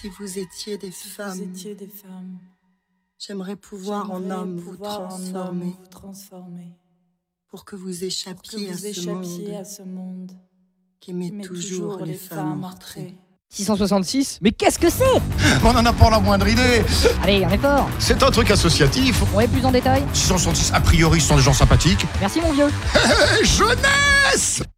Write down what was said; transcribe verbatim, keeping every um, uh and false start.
Si vous étiez des si femmes, vous étiez des femmes, j'aimerais pouvoir en j'aimerais homme vous pouvoir en homme transformer vous transformer, pour que vous pour que échappiez vous à ce échappiez monde à ce monde qui met qui met toujours les femmes entrées. six cent soixante-six. Mais qu'est-ce que c'est? On n'en a pas la moindre idée. Allez, un effort. C'est un truc associatif. Ouais, plus en détail. six cent soixante-six, a priori, ce sont des gens sympathiques. Merci mon vieux. Hé, jeunesse!